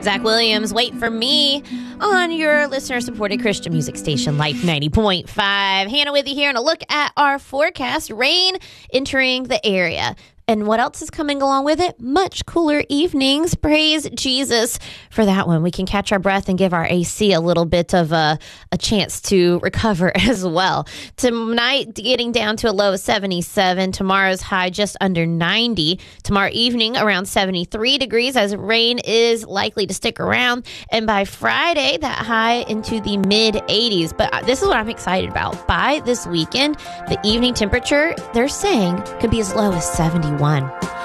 Zach Williams, Wait for Me, on your listener-supported Christian music station, Life 90.5. Hannah with you here, and a look at our forecast. Rain entering the area. And what else is coming along with it? Much cooler evenings. Praise Jesus for that one. We can catch our breath and give our AC a little bit of a chance to recover as well. Tonight, getting down to a low of 77. Tomorrow's high just under 90. Tomorrow evening, around 73 degrees, as rain is likely to stick around. And by Friday, that high into the mid-80s. But this is what I'm excited about. By this weekend, the evening temperature, they're saying, could be as low as 71.